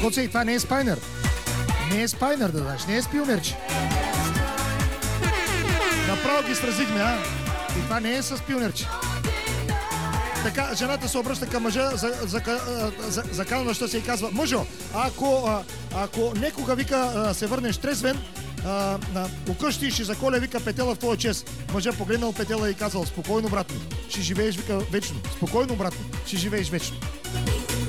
Коце, и това не е спайнер. Не е спайнер, да знаеш. Не е спилнерче. Направо ги сразихме, а? И това не е с пилнерче. Така, жената се обръща към мъжа, заканваща се и казва: мъжо, ако некога, вика, се върнеш трезвен, укъщи ще заколя, вика, петела в твоя чест. Мъжа погледнал петела и казал: спокойно, братно, ще живееш, вика, вечно. Спокойно, братно, ще живееш вечно.